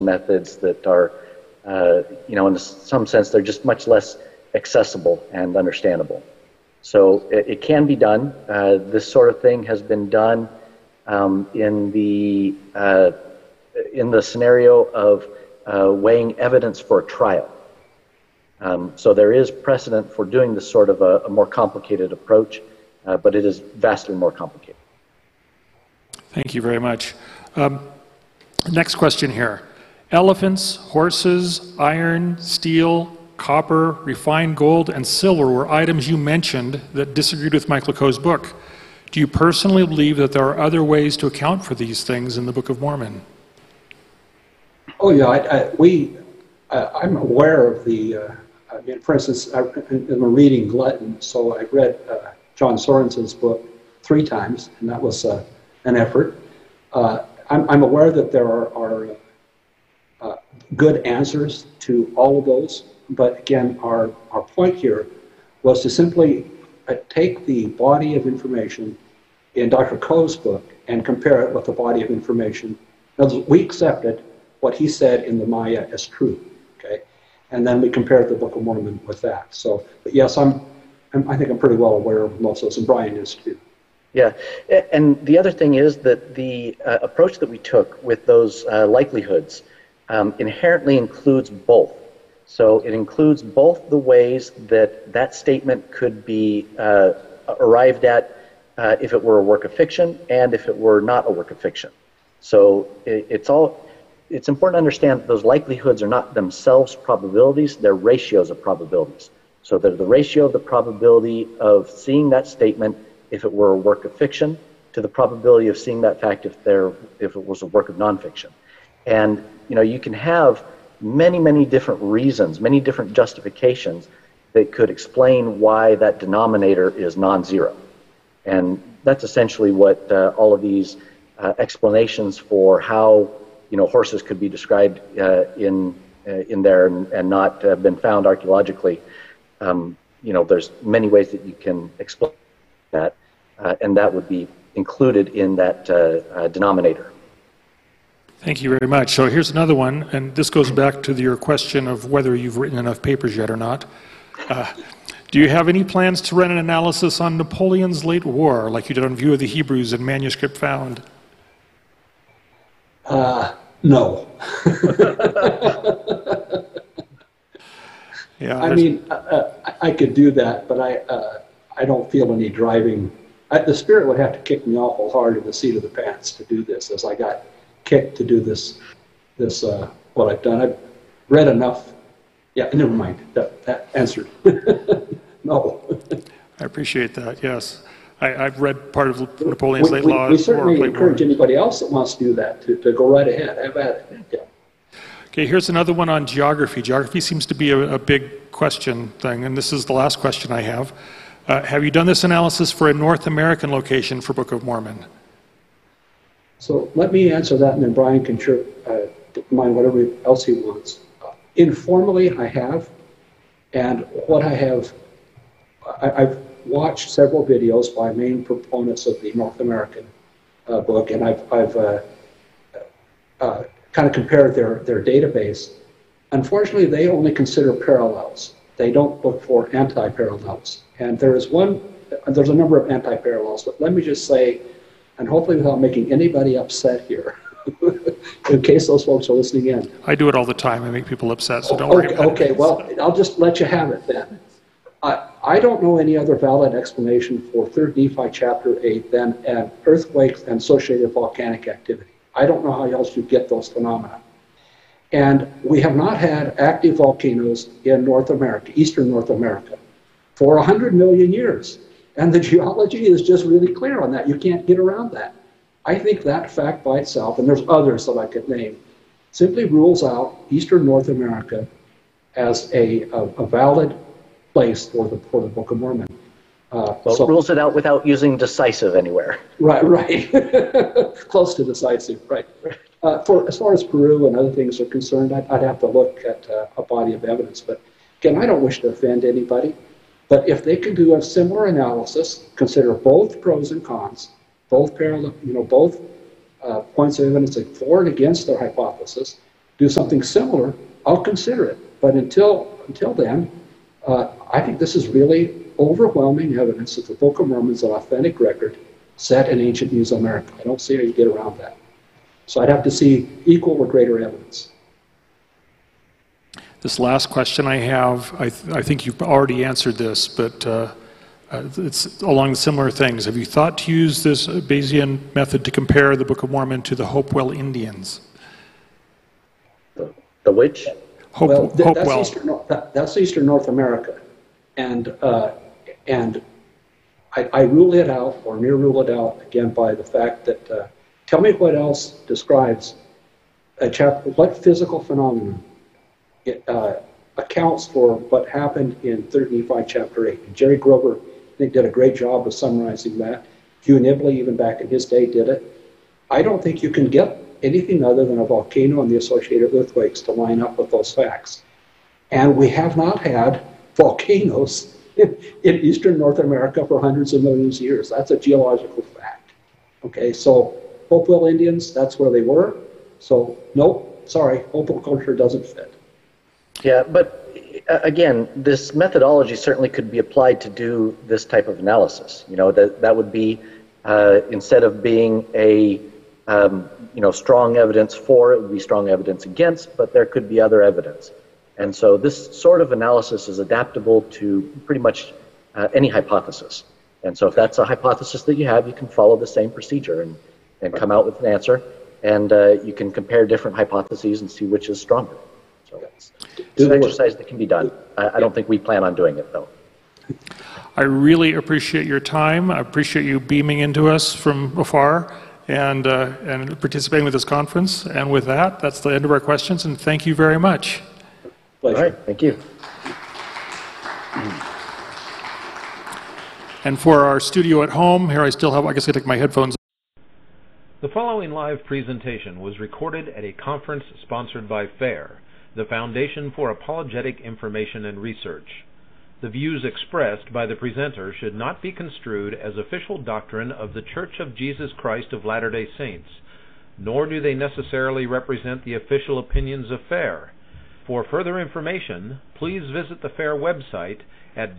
methods that are, in some sense, they're just much less accessible and understandable. So it can be done. This sort of thing has been done in the scenario of weighing evidence for a trial. So there is precedent for doing this sort of a more complicated approach, but it is vastly more complicated. Thank you very much. Next question here. Elephants, horses, iron, steel, copper, refined gold, and silver were items you mentioned that disagreed with Michael Coe's book. Do you personally believe that there are other ways to account for these things in the Book of Mormon? Oh yeah, I'm aware of the, for instance, I'm reading Glutton, so I read John Sorenson's book 3 times, and that was an effort. I'm aware that there are good answers to all of those, but again, our point here was to simply take the body of information in Dr. Coe's book and compare it with the body of information. We accepted what he said in the Maya as true, okay? And then we compared the Book of Mormon with that. So, but yes, I think I'm pretty well aware of most of those, and Brian is too. Yeah, and the other thing is that the approach that we took with those likelihoods inherently includes both. So it includes both the ways that that statement could be arrived at if it were a work of fiction and if it were not a work of fiction. So it's important to understand that those likelihoods are not themselves probabilities, they're ratios of probabilities. So they're the ratio of the probability of seeing that statement if it were a work of fiction to the probability of seeing that fact if it was a work of nonfiction. And you can have many different reasons, many different justifications that could explain why that denominator is non-zero. And that's essentially what all of these explanations for how horses could be described in there and not been found archaeologically. There's many ways that you can explain that, and that would be included in that denominator. Thank you very much. So here's another one, and this goes back to your question of whether you've written enough papers yet or not. Do you have any plans to run an analysis on Napoleon's late war, like you did on View of the Hebrews and Manuscript Found? No. Yeah, I mean, I could do that, but I don't feel any driving. The Spirit would have to kick me awful hard in the seat of the pants to do this, as I got kicked to do this what I've done. I've read enough. Yeah, never mind. That answered. No. I appreciate that, yes. I've read part of Napoleon's late law. We certainly encourage anybody else that wants to do that to go right ahead. Have at it. Yeah. Okay, here's another one on geography. Geography seems to be a big question thing, and this is the last question I have. Have you done this analysis for a North American location for Book of Mormon? So let me answer that, and then Brian can mind whatever else he wants. Informally, I have, and what I have, I've watched several videos by main proponents of the North American book, and I've kind of compared their database. Unfortunately, they only consider parallels. They don't look for anti-parallels. And there's a number of anti-parallels, but let me just say, and hopefully without making anybody upset here, in case those folks are listening in. I do it all the time. I make people upset, so don't worry about it. Okay, well, I'll just let you have it then. I don't know any other valid explanation for 3rd Nephi chapter 8 than an earthquake and associated volcanic activity. I don't know how else you get those phenomena. And we have not had active volcanoes in North America, Eastern North America, for 100 million years. And the geology is just really clear on that. You can't get around that. I think that fact by itself, and there's others that I could name, simply rules out Eastern North America as a valid place for the Book of Mormon. So rules it out without using decisive anywhere. Right. Close to decisive, right. As far as Peru and other things are concerned, I'd have to look at a body of evidence. But again, I don't wish to offend anybody. But if they can do a similar analysis, consider both pros and cons, both parallel, both points of evidence for and against their hypothesis, do something similar, I'll consider it. But until then, I think this is really overwhelming evidence that the Book of Mormon is an authentic record set in ancient Mesoamerica. I don't see how you get around that. So I'd have to see equal or greater evidence. This last question I have, I think you've already answered this, but it's along similar things. Have you thought to use this Bayesian method to compare the Book of Mormon to the Hopewell Indians? The which? Hopewell. That's Eastern North America. And I rule it out, or near rule it out, again, by the fact that, tell me what else describes what physical phenomenon accounts for what happened in 3 Nephi chapter 8. And Jerry Grover, I think, did a great job of summarizing that. Hugh Nibley, even back in his day, did it. I don't think you can get anything other than a volcano and the associated earthquakes to line up with those facts. And we have not had volcanoes in Eastern North America for hundreds of millions of years. That's a geological fact. Okay, so Hopewell Indians, that's where they were. So, nope, sorry, Hopewell culture doesn't fit. Yeah, but again, this methodology certainly could be applied to do this type of analysis. You know, that would be, instead of being a, strong evidence for, it would be strong evidence against, but there could be other evidence. And so this sort of analysis is adaptable to pretty much any hypothesis. And so if that's a hypothesis that you have, you can follow the same procedure and come out with an answer. And you can compare different hypotheses and see which is stronger. So it's an exercise that can be done. I don't think we plan on doing it, though. I really appreciate your time. I appreciate you beaming into us from afar and participating with this conference. And with that, that's the end of our questions, and thank you very much. Pleasure. All right, thank you. And for our studio at home, here I still have, I guess I take my headphones. The following live presentation was recorded at a conference sponsored by FAIR, the Foundation for Apologetic Information and Research. The views expressed by the presenter should not be construed as official doctrine of the Church of Jesus Christ of Latter-day Saints, nor do they necessarily represent the official opinions of FAIR. For further information, please visit the FAIR website at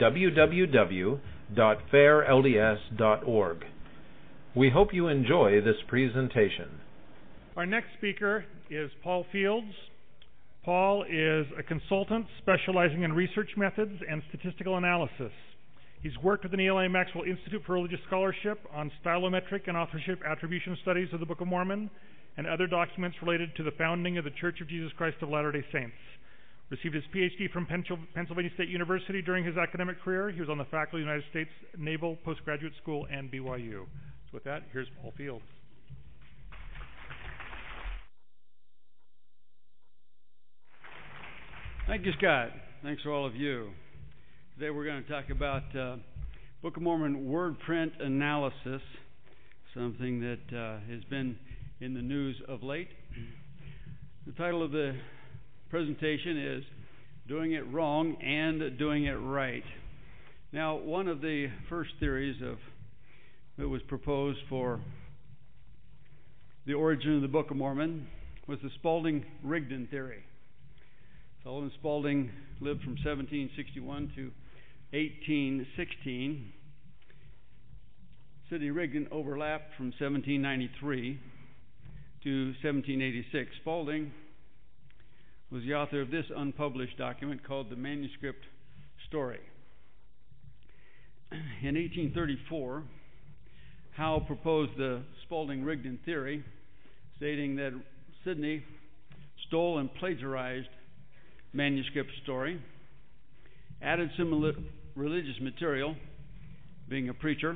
www.fairlds.org. We hope you enjoy this presentation. Our next speaker is Paul Fields. Paul is a consultant specializing in research methods and statistical analysis. He's worked with the Neal A. Maxwell Institute for Religious Scholarship on stylometric and authorship attribution studies of the Book of Mormon and other documents related to the founding of the Church of Jesus Christ of Latter-day Saints. Received his PhD from Pennsylvania State University during his academic career. He was on the faculty of the United States Naval Postgraduate School and BYU. So with that, here's Paul Fields. Thank you, Scott. Thanks for all of you. Today we're going to talk about Book of Mormon word print analysis, something that has been in the news of late. The title of the presentation is Doing It Wrong and Doing It Right. Now, one of the first theories that was proposed for the origin of the Book of Mormon was the Spalding-Rigdon theory. Sullivan Spalding lived from 1761 to 1816. Sidney Rigdon overlapped from 1793 to 1786. Spalding was the author of this unpublished document called the Manuscript Story. In 1834, Howe proposed the Spalding-Rigdon theory, stating that Sidney stole and plagiarized manuscript story, added some religious material, being a preacher,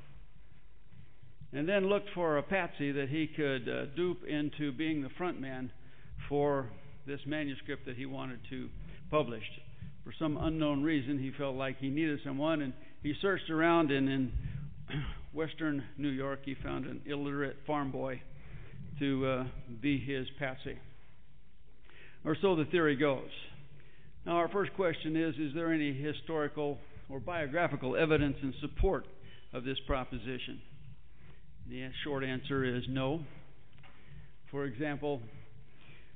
and then looked for a patsy that he could dupe into being the front man for this manuscript that he wanted to publish. For some unknown reason, he felt like he needed someone, and he searched around, and in western New York, he found an illiterate farm boy to be his patsy. Or so the theory goes. Now, our first question is there any historical or biographical evidence in support of this proposition? The short answer is no. For example,